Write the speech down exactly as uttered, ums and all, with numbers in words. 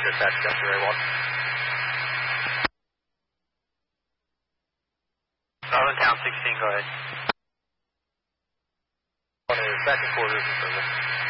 Dispatch, Delta Ray one. Southern Town sixteen, go ahead. One is second quarters of service.